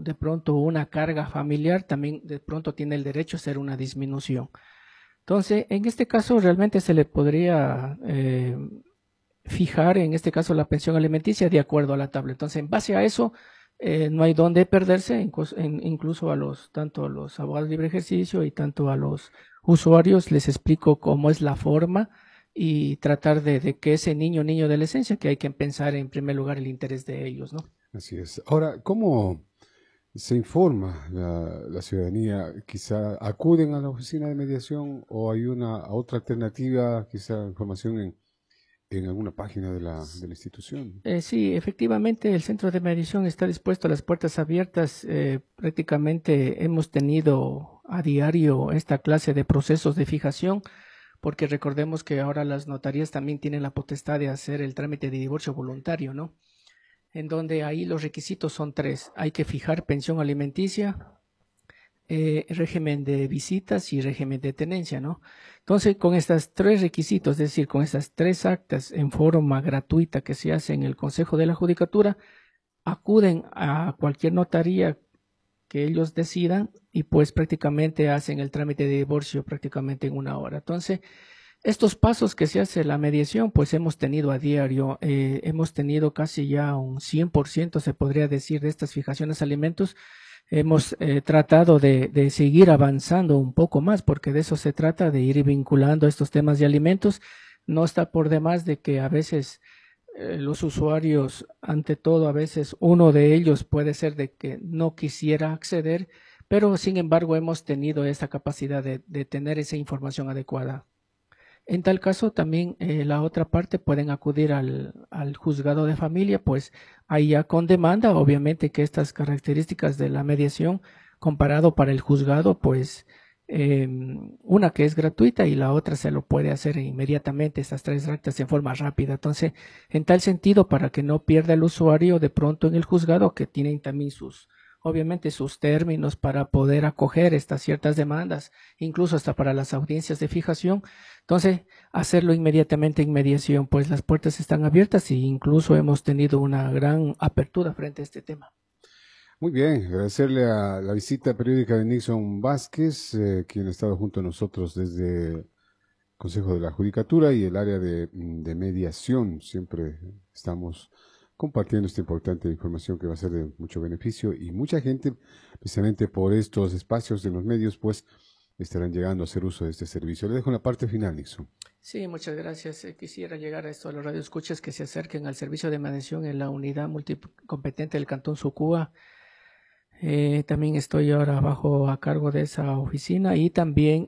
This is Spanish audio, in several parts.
de pronto una carga familiar, también de pronto tiene el derecho a hacer una disminución. Entonces, en este caso realmente se le podría fijar, en este caso, la pensión alimenticia de acuerdo a la tabla. Entonces, en base a eso, no hay dónde perderse, incluso a tanto a los abogados de libre ejercicio y tanto a los usuarios les explico cómo es la forma y tratar de que ese niño de adolescencia, que hay que pensar en primer lugar el interés de ellos, ¿no? Así es. Ahora, ¿cómo se informa la ciudadanía? ¿Quizá acuden a la oficina de mediación o hay una otra alternativa, quizá información en alguna página de la institución? Sí, efectivamente, el centro de mediación está dispuesto a las puertas abiertas. Prácticamente hemos tenido a diario esta clase de procesos de fijación, porque recordemos que ahora las notarías también tienen la potestad de hacer el trámite de divorcio voluntario, ¿no? En donde ahí los requisitos son tres. Hay que fijar pensión alimenticia, régimen de visitas y régimen de tenencia, ¿no? Entonces, con estos tres requisitos, es decir, con estas tres actas en forma gratuita que se hace en el Consejo de la Judicatura, acuden a cualquier notaría que ellos decidan y pues prácticamente hacen el trámite de divorcio prácticamente en una hora. Entonces, estos pasos que se hace la mediación, pues hemos tenido a diario, hemos tenido casi ya un 100%, se podría decir, de estas fijaciones a alimentos. Hemos tratado de seguir avanzando un poco más, porque de eso se trata, de ir vinculando estos temas de alimentos. No está por demás de que a veces los usuarios, ante todo, a veces uno de ellos puede ser de que no quisiera acceder, pero sin embargo hemos tenido esa capacidad de tener esa información adecuada. En tal caso, también la otra parte pueden acudir al juzgado de familia, pues ahí ya con demanda, obviamente que estas características de la mediación comparado para el juzgado, pues una que es gratuita y la otra se lo puede hacer inmediatamente, estas tres actas en forma rápida. Entonces, en tal sentido, para que no pierda el usuario de pronto en el juzgado, que tienen también obviamente sus términos para poder acoger estas ciertas demandas, incluso hasta para las audiencias de fijación. Entonces, hacerlo inmediatamente en mediación, pues las puertas están abiertas e incluso hemos tenido una gran apertura frente a este tema. Muy bien, agradecerle a la visita periódica de Nixon Vázquez, quien ha estado junto a nosotros desde el Consejo de la Judicatura y el área de mediación. Siempre estamos compartiendo esta importante información que va a ser de mucho beneficio y mucha gente, precisamente por estos espacios en los medios, pues estarán llegando a hacer uso de este servicio. Le dejo en la parte final, Nixon. Sí, muchas gracias. Quisiera llegar a esto a los radioescuchas que se acerquen al servicio de mediación en la unidad multicompetente del Cantón Sucúa. También estoy ahora a cargo de esa oficina y también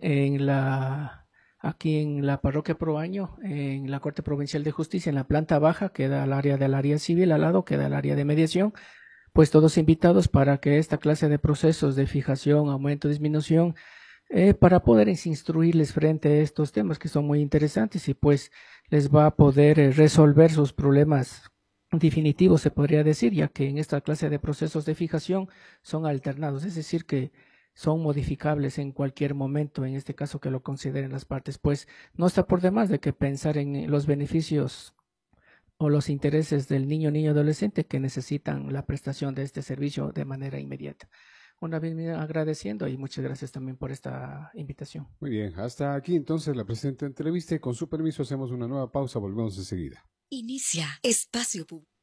aquí en la parroquia Proaño, en la Corte Provincial de Justicia, en la planta baja, queda el área del área civil, al lado queda el área de mediación. Pues todos invitados para que esta clase de procesos de fijación, aumento, disminución, para poder instruirles frente a estos temas que son muy interesantes y pues les va a poder resolver sus problemas definitivos, se podría decir, ya que en esta clase de procesos de fijación son alternados, es decir, que son modificables en cualquier momento, en este caso que lo consideren las partes. Pues no está por demás de que pensar en los beneficios o los intereses del niño adolescente que necesitan la prestación de este servicio de manera inmediata. Una vez agradeciendo y muchas gracias también por esta invitación. Muy bien, hasta aquí entonces la presente entrevista y con su permiso hacemos una nueva pausa, volvemos enseguida. Inicia Espacio Público.